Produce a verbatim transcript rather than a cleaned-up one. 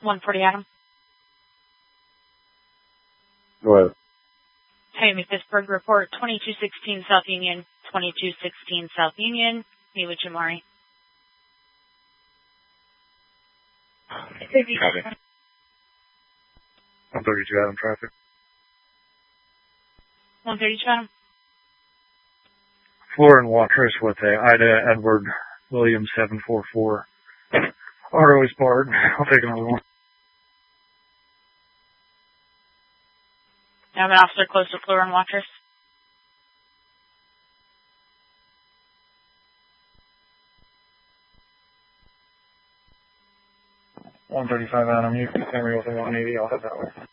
one forty Adam. Go ahead. Miami Pittsburgh report twenty-two sixteen South Union, twenty-two sixteen South Union. Meet with Jamari. Copy. one thirty-two Adam traffic. one thirty-two Adam. Floor and Watrous with a Ida Edward Williams seven four four. Auto is barred. I'll take another one. I have an officer close to Floor and Watrous. one thirty-five Adam, you can send me with a one eighty. I'll head that way.